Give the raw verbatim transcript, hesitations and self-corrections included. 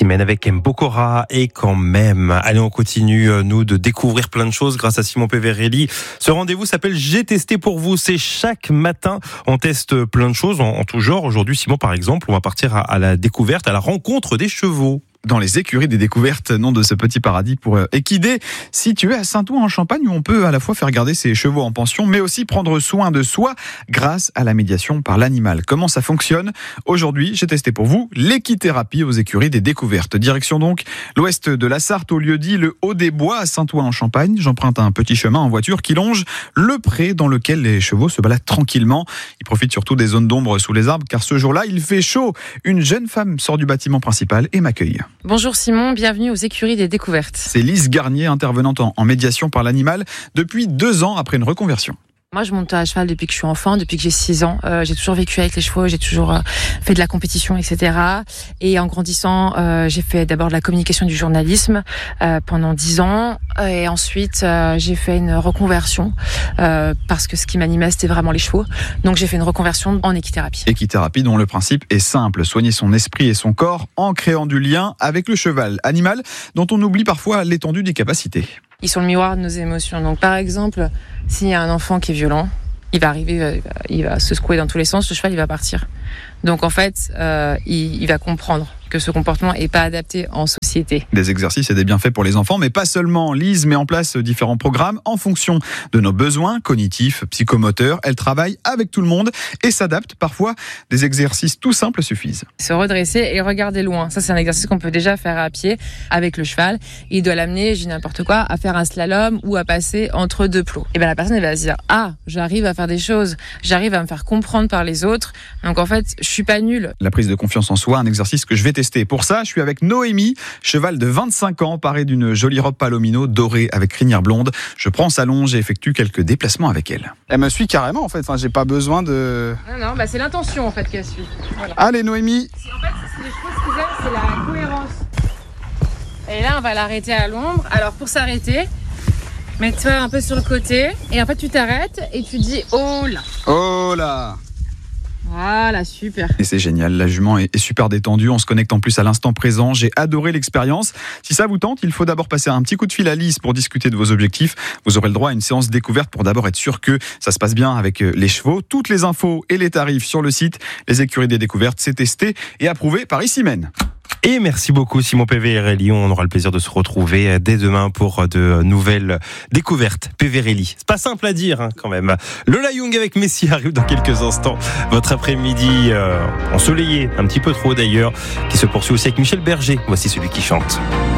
Simène avec Mbokora et quand même. Allez, on continue, nous, de découvrir plein de choses grâce à Simon Peverelli. Ce rendez-vous s'appelle J'ai testé pour vous. C'est chaque matin, on teste plein de choses en, en tout genre. Aujourd'hui, Simon, par exemple, on va partir à, à la découverte, à la rencontre des chevaux. Dans les écuries des découvertes, nom de ce petit paradis pour équider, situé à Saint-Ouen-en-Champagne, où on peut à la fois faire garder ses chevaux en pension, mais aussi prendre soin de soi grâce à la médiation par l'animal. Comment ça fonctionne ? Aujourd'hui, j'ai testé pour vous l'équithérapie aux écuries des découvertes. Direction donc l'ouest de la Sarthe, au lieu dit le Haut-des-Bois, à Saint-Ouen-en-Champagne. J'emprunte un petit chemin en voiture qui longe le pré dans lequel les chevaux se baladent tranquillement. Ils profitent surtout des zones d'ombre sous les arbres, car ce jour-là, il fait chaud. Une jeune femme sort du bâtiment principal et m'accueille. Bonjour Simon, bienvenue aux écuries des découvertes. C'est Lise Garnier, intervenante en médiation par l'animal depuis deux ans après une reconversion. Moi, je monte à cheval depuis que je suis enfant, depuis que j'ai six ans. Euh, j'ai toujours vécu avec les chevaux, j'ai toujours euh, fait de la compétition, et cetera. Et en grandissant, euh, j'ai fait d'abord de la communication du journalisme euh, pendant dix ans. Et ensuite, euh, j'ai fait une reconversion euh, parce que ce qui m'animait, c'était vraiment les chevaux. Donc, j'ai fait une reconversion en équithérapie. Équithérapie dont le principe est simple, soigner son esprit et son corps en créant du lien avec le cheval, animal dont on oublie parfois l'étendue des capacités. Ils sont le miroir de nos émotions. Donc, par exemple, s'il y a un enfant qui est violent, il va arriver, il va, il va se secouer dans tous les sens, le cheval, il va partir. Donc, en fait, euh, il, il va comprendre que ce comportement n'est pas adapté en société. Des exercices et des bienfaits pour les enfants, mais pas seulement. Lise met en place différents programmes en fonction de nos besoins cognitifs, psychomoteurs. Elle travaille avec tout le monde et s'adapte. Parfois, des exercices tout simples suffisent. Se redresser et regarder loin. Ça, c'est un exercice qu'on peut déjà faire à pied avec le cheval. Il doit l'amener, j'ai n'importe quoi, à faire un slalom ou à passer entre deux plots. Et bien, la personne, elle va se dire, ah, j'arrive à faire des choses. J'arrive à me faire comprendre par les autres. Donc, en fait, je suis pas nulle. La prise de confiance en soi, un exercice que je vais tester. Pour ça, je suis avec Noémie, cheval de vingt-cinq ans, parée d'une jolie robe palomino dorée avec crinière blonde. Je prends sa longe et effectue quelques déplacements avec elle. Elle me suit carrément en fait, enfin, j'ai pas besoin de... Non, non, bah c'est l'intention en fait qu'elle suit. Voilà. Allez Noémie. En fait, c'est les chevaux, ce qu'ils aiment, c'est la cohérence. Et là, on va l'arrêter à l'ombre. Alors pour s'arrêter, mets-toi un peu sur le côté et en fait tu t'arrêtes et tu dis oh là. Oh là. Voilà, super. Et c'est génial, la jument est super détendue, on se connecte en plus à l'instant présent, j'ai adoré l'expérience. Si ça vous tente, il faut d'abord passer un petit coup de fil à Lise pour discuter de vos objectifs. Vous aurez le droit à une séance découverte pour d'abord être sûr que ça se passe bien avec les chevaux. Toutes les infos et les tarifs sur le site. Les écuries des découvertes, c'est testé et approuvé par Simène. Et merci beaucoup Simon Peverelli. On aura le plaisir de se retrouver dès demain pour de nouvelles découvertes. Peverelli, c'est pas simple à dire hein, quand même. Lola Young avec Messi arrive dans quelques instants. Votre après-midi euh, ensoleillé, un petit peu trop d'ailleurs, qui se poursuit aussi avec Michel Berger. Voici celui qui chante.